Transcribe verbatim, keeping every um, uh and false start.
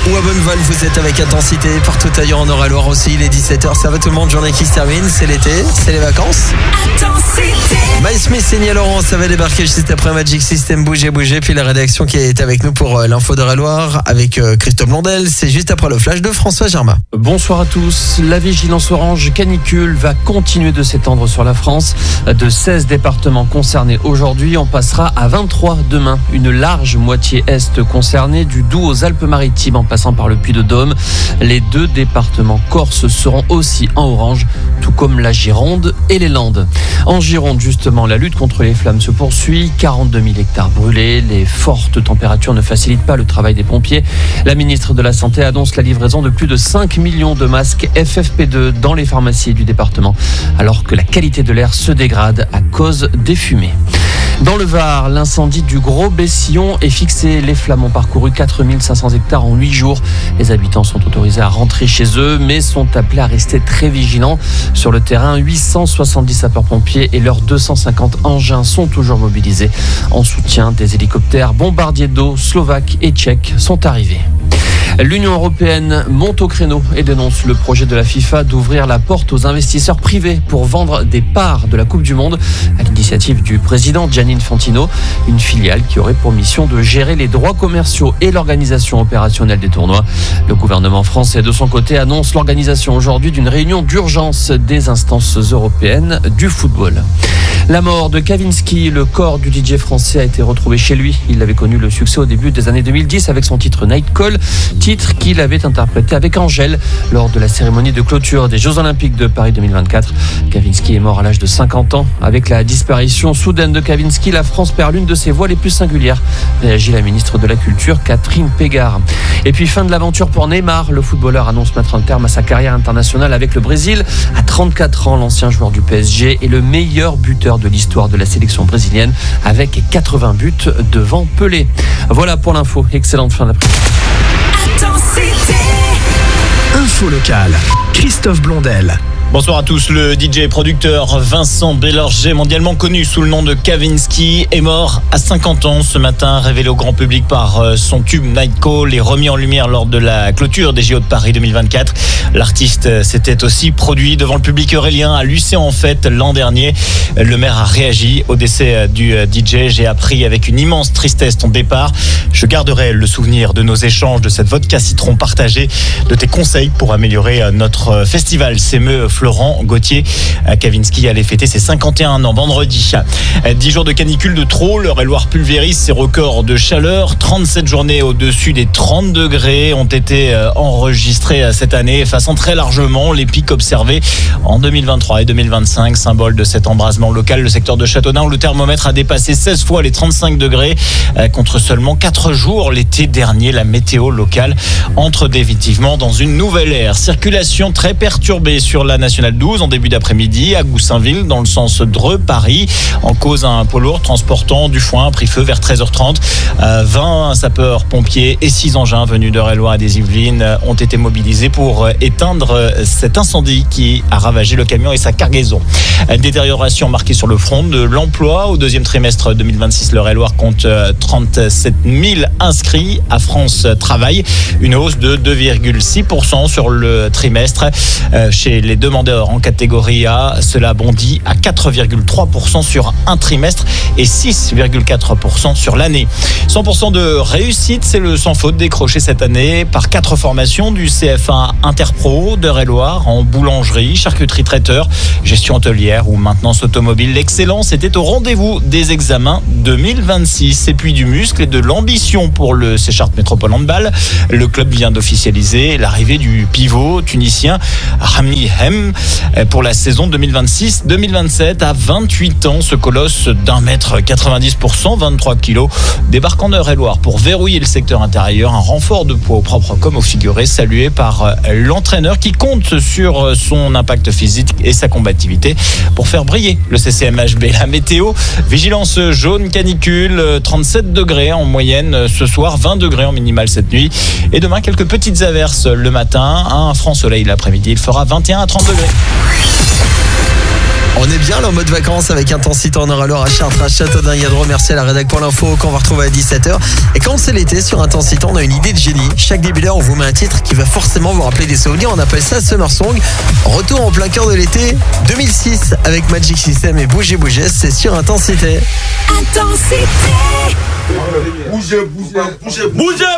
ou à Bonneval, vous êtes avec intensité. Partout ailleurs en Eure-et-Loire aussi, il est dix-sept heures. Ça va tout le monde, journée qui se termine. C'est l'été, c'est les vacances. Intensité. Miles Smith et Nia Laurent, ça va débarquer juste après Magic System. Bougez, bougez. Puis la rédaction qui est avec nous pour l'info d'Eure-et-Loire avec Christophe Blondel. C'est juste après le flash de François Germain. Bonsoir à tous. La vigilance orange canicule va continuer de s'étendre sur la France. De seize départements concernés aujourd'hui, on passera à vingt-trois demain. Une large moitié est concernée, du Doubs aux Alpes-Maritimes en passant par le Puy-de-Dôme. Les deux départements corses seront aussi en orange, tout comme la Gironde et les Landes. En Gironde, justement, la lutte contre les flammes se poursuit. quarante-deux mille hectares brûlés. Les fortes températures ne facilitent pas le travail des pompiers. La ministre de la Santé annonce la livraison de plus de cinq millions de masques F F P deux dans les pharmacies du département, alors que la qualité de l'air se dégrade à cause des fumées. Dans le Var, l'incendie du Gros Bessillon est fixé. Les flammes ont parcouru quatre mille cinq cents hectares en huit jours. Les habitants sont autorisés à rentrer chez eux, mais sont appelés à rester très vigilants. Sur le terrain, huit cent soixante-dix sapeurs-pompiers et leurs deux cent cinquante engins sont toujours mobilisés. En soutien, des hélicoptères bombardiers d'eau slovaques et tchèques sont arrivés. L'Union européenne monte au créneau et dénonce le projet de la FIFA d'ouvrir la porte aux investisseurs privés pour vendre des parts de la Coupe du Monde à l'initiative du président Gianni Infantino, une filiale qui aurait pour mission de gérer les droits commerciaux et l'organisation opérationnelle des tournois. Le gouvernement français, de son côté, annonce l'organisation aujourd'hui d'une réunion d'urgence des instances européennes du football. La mort de Kavinsky, le corps du D J français a été retrouvé chez lui. Il avait connu le succès au début des années deux mille dix avec son titre Night Call, titre qu'il avait interprété avec Angèle lors de la cérémonie de clôture des Jeux Olympiques de Paris deux mille vingt-quatre. Kavinsky est mort à l'âge de cinquante ans. Avec la disparition soudaine de Kavinsky, la France perd l'une de ses voix les plus singulières, réagit la ministre de la Culture, Catherine Pégard. Et puis fin de l'aventure pour Neymar. Le footballeur annonce mettre un terme à sa carrière internationale avec le Brésil. À trente-quatre ans, l'ancien joueur du P S G est le meilleur buteur de l'histoire de la sélection brésilienne avec quatre-vingts buts devant Pelé. Voilà pour l'info. Excellente fin d'après-midi. Info locale, Christophe Blondel. Bonsoir à tous. Le D J et producteur Vincent Bellorger, mondialement connu sous le nom de Kavinsky, est mort à cinquante ans ce matin, révélé au grand public par son tube Night Call et remis en lumière lors de la clôture des J O de Paris deux mille vingt-quatre. L'artiste s'était aussi produit devant le public eurélien à Lucé en fête l'an dernier. Le maire a réagi au décès du D J. J'ai appris avec une immense tristesse ton départ. Je garderai le souvenir de nos échanges, de cette vodka citron partagée, de tes conseils pour améliorer notre festival. S'émeut Florent Gauthier. Kavinsky allait fêter ses cinquante et un ans vendredi. dix jours de canicule de trop. L'Eure-et-Loire pulvérise ses records de chaleur. trente-sept journées au-dessus des trente degrés ont été enregistrées cette année, effaçant très largement les pics observés en deux mille vingt-trois et deux mille vingt-cinq. Symbole de cet embrasement local, le secteur de Châteaudun où le thermomètre a dépassé seize fois les trente-cinq degrés contre seulement quatre jours l'été dernier. La météo locale entre définitivement dans une nouvelle ère. Circulation très perturbée sur la nationale douze en début d'après-midi à Goussainville dans le sens Dreux-Paris. En cause, un poids lourd transportant du foin a pris feu vers treize heures trente. Euh, vingt sapeurs-pompiers et six engins venus d'Eure-et-Loire et des Yvelines ont été mobilisés pour éteindre cet incendie qui a ravagé le camion et sa cargaison. Détérioration marquée sur le front de l'emploi. Au deuxième trimestre deux mille vingt-six, l'Eure-et-Loire compte trente-sept mille inscrits à France Travail. Une hausse de deux virgule six pour cent sur le trimestre. Euh, chez les demandeurs en catégorie A, cela bondit à quatre virgule trois pour cent sur un trimestre et six virgule quatre pour cent sur l'année. cent pour cent de réussite, c'est le sans faute décroché cette année par quatre formations du C F A Interpro d'Eure-et-Loire en boulangerie, charcuterie traiteur, gestion hôtelière ou maintenance automobile. L'excellence était au rendez-vous des examens deux mille vingt-six. Et puis du muscle et de l'ambition pour le Séchart Métropole Handball. Le club vient d'officialiser l'arrivée du pivot tunisien Rami Hem pour la saison deux mille vingt-six deux mille vingt-sept. À vingt-huit ans, ce colosse d'un mètre quatre-vingt-dix pour cent vingt-trois kilos débarque en Eure-et-Loire pour verrouiller le secteur intérieur. Un renfort de poids au propre comme au figuré, salué par l'entraîneur qui compte sur son impact physique et sa combativité pour faire briller le C C M H B. La météo, vigilance jaune canicule, trente-sept degrés en moyenne ce soir, vingt degrés en minimale cette nuit. Et demain, quelques petites averses le matin, un franc soleil l'après-midi. Il fera vingt et un à trente degrés. On est bien là en mode vacances avec Intensité. On aura l'heure à Chartres, à Châteaudun-Gadron. Merci à la rédac pour l'info qu'on va retrouver à dix-sept heures. Et quand c'est l'été sur Intensité, on a une idée de génie. Chaque début d'heure, on vous met un titre qui va forcément vous rappeler des souvenirs. On appelle ça Summer Song. Retour en plein cœur de l'été deux mille six avec Magic System et Bougez Bougez. C'est sur Intensité. Intensité. Bougez, bougez, bougez, bougez.